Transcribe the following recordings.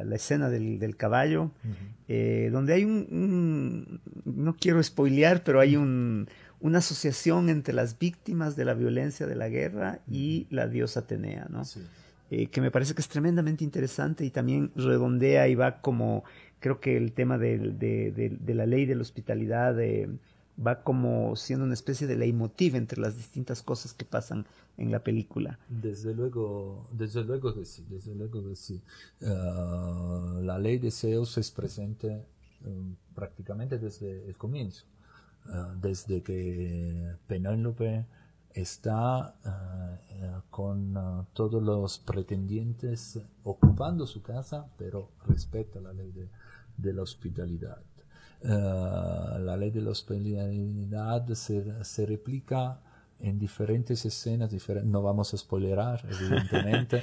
la escena del caballo, donde hay no quiero spoilear, pero hay una asociación entre las víctimas de la violencia de la guerra y la diosa Atenea, ¿no? Sí. Que me parece que es tremendamente interesante y también redondea y va como, creo que el tema de la ley de la hospitalidad va como siendo una especie de leitmotiv entre las distintas cosas que pasan en la película. Desde luego que sí, desde luego que sí. La ley de Zeus es presente prácticamente desde el comienzo, desde que Penélope está con todos los pretendientes ocupando su casa, pero respeta la ley de la hospitalidad. La ley de la hospitalidad se replica en diferentes escenas, no vamos a spoilerar, evidentemente,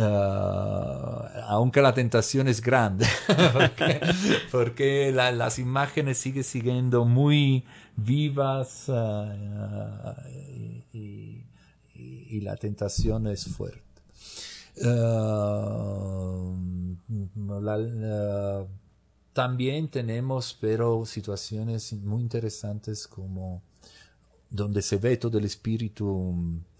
aunque la tentación es grande, porque las imágenes siguen siguiendo muy vivas y la tentación es fuerte. También tenemos, pero situaciones muy interesantes como donde se ve todo el espíritu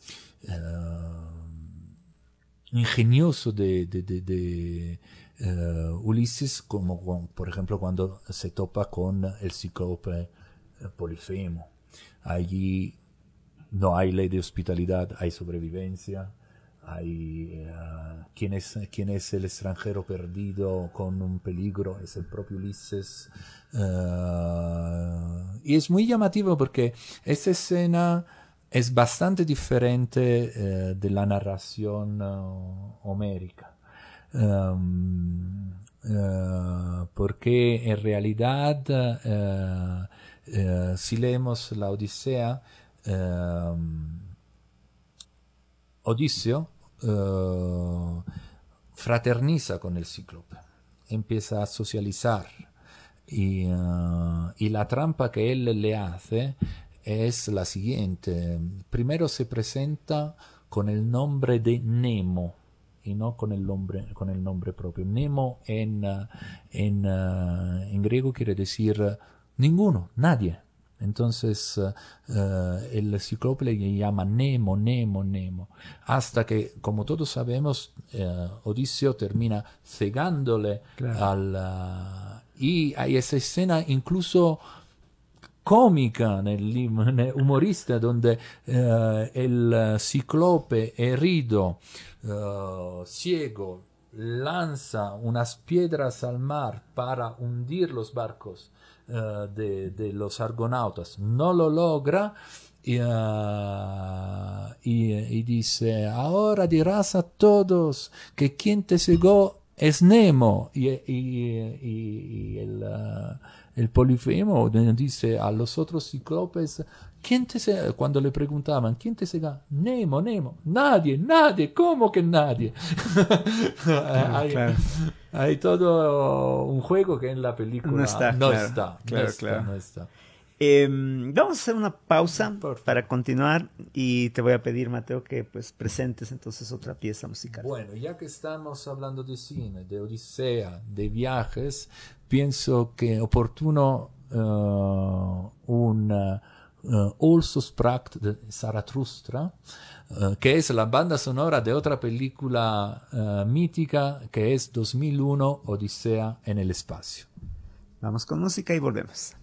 ingenioso de Ulises, como por ejemplo cuando se topa con el cíclope Polifemo. Allí no hay ley de hospitalidad, hay sobrevivencia. Hay ¿quién es el extranjero perdido con un peligro? Es el propio Ulises. Y es muy llamativo porque esta escena es bastante diferente de la narración homérica. Porque en realidad si leemos la Odisea, Odiseo fraterniza con el cíclope, empieza a socializar y la trampa que él le hace es la siguiente. Primero se presenta con el nombre de Nemo y no con el nombre propio. Nemo en griego quiere decir ninguno, nadie. Entonces el cíclope le llama Nemo, Nemo, Nemo, hasta que, como todos sabemos, Odiseo termina cegándole y hay esa escena incluso cómica, humorista, donde el cíclope herido, ciego, lanza unas piedras al mar para hundir los barcos de los argonautas, no lo logra y dice: ahora dirás a todos que quien te cegó es Nemo, y el Polifemo dice a los otros cíclopes: cuando le preguntaban ¿quién te cega? Nemo, Nemo. Nadie, ¿cómo que nadie? Claro. Hay todo un juego que en la película No está, no claro, está. claro. No está. Vamos a hacer una pausa Por favor. para continuar y te voy a pedir, Mateo, que pues presentes entonces otra pieza musical. Bueno, ya que estamos hablando de cine, de Odisea, de viajes, pienso que es oportuno un Also Sprach de Zarathustra, que es la banda sonora de otra película mítica que es 2001, Odisea en el espacio. Vamos con música y volvemos.